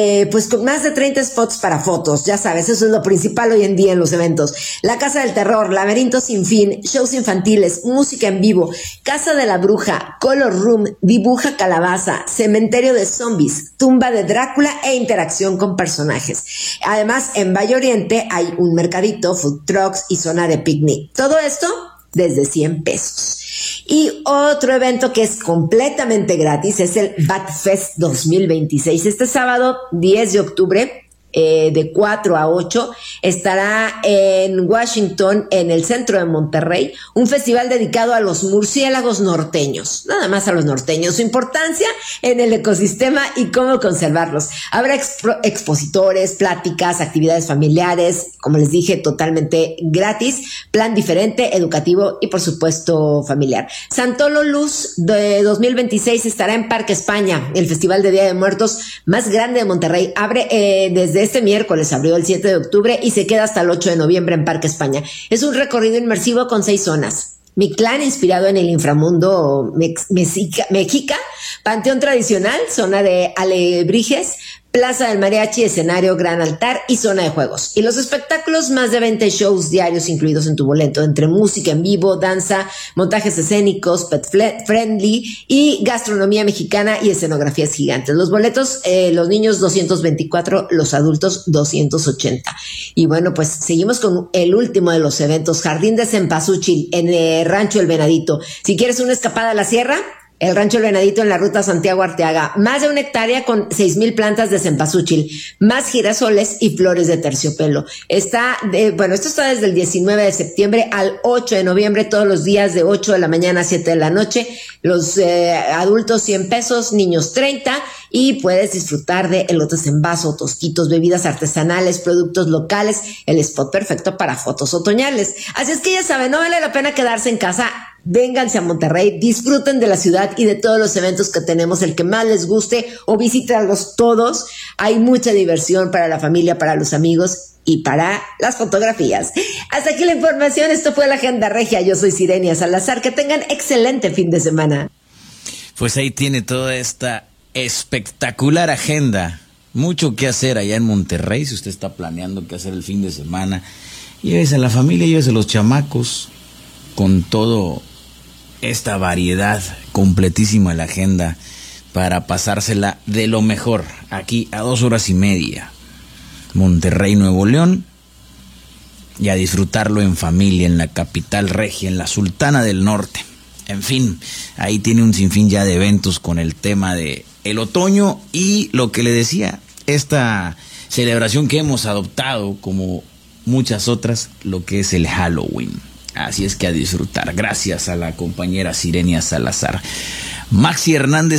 Speaker 3: con más de 30 spots para fotos, ya sabes, eso es lo principal hoy en día en los eventos. La Casa del Terror, Laberinto Sin Fin, shows infantiles, música en vivo, Casa de la Bruja, Color Room, Dibuja Calabaza, Cementerio de Zombies, Tumba de Drácula e interacción con personajes. Además, en Valle Oriente hay un mercadito, food trucks y zona de picnic. Todo esto desde 100 pesos. Y otro evento que es completamente gratis es el Bat Fest 2026. Este sábado 10 de octubre, de 4 a 8, estará en Washington, en el centro de Monterrey, un festival dedicado a los murciélagos norteños, nada más a los norteños, su importancia en el ecosistema y cómo conservarlos. Habrá expositores, pláticas, actividades familiares, como les dije, totalmente gratis, plan diferente, educativo y por supuesto familiar. Santolo Luz de 2026 estará en Parque España, el festival de Día de Muertos más grande de Monterrey. Abre desde este miércoles, abrió el 7 de octubre y se queda hasta el 8 de noviembre en Parque España. Es un recorrido inmersivo con 6 zonas. Mictlán, inspirado en el inframundo mexica, Panteón Tradicional, zona de alebrijes, Plaza del Mariachi, escenario, gran altar y zona de juegos. Y los espectáculos, más de 20 shows diarios incluidos en tu boleto, entre música en vivo, danza, montajes escénicos, pet friendly y gastronomía mexicana y escenografías gigantes. Los boletos, los niños 224, los adultos 280. Y bueno, pues seguimos con el último de los eventos, Jardín de Cempasúchil en el Rancho El Venadito. Si quieres una escapada a la sierra, el Rancho El Venadito en la ruta Santiago Arteaga, más de 1 hectárea con 6,000 plantas de cempasúchil, más girasoles y flores de terciopelo. Esto está desde el 19 de septiembre al 8 de noviembre, todos los días de 8 de la mañana a 7 de la noche. Los adultos 100 pesos, niños 30, y puedes disfrutar de elotes en vaso, tosquitos, bebidas artesanales, productos locales, el spot perfecto para fotos otoñales. Así es que ya saben, no vale la pena quedarse en casa. Vénganse a Monterrey, disfruten de la ciudad y de todos los eventos que tenemos, el que más les guste, o visítenlos todos. Hay mucha diversión para la familia, para los amigos y para las fotografías. Hasta aquí la información, esto fue la Agenda Regia. Yo soy Sirenia Salazar, que tengan excelente fin de semana.
Speaker 1: Pues ahí tiene toda esta espectacular agenda. Mucho que hacer allá en Monterrey, si usted está planeando qué hacer el fin de semana. Llévese a la familia, llévese a los chamacos, con todo esta variedad completísima la agenda para pasársela de lo mejor aquí a 2 horas y media. Monterrey, Nuevo León, y a disfrutarlo en familia, en la capital regia, en la Sultana del Norte. En fin, ahí tiene un sinfín ya de eventos con el tema de el otoño y lo que le decía, esta celebración que hemos adoptado como muchas otras, lo que es el Halloween. Así es que a disfrutar. Gracias a la compañera Sirenia Salazar. Maxi Hernández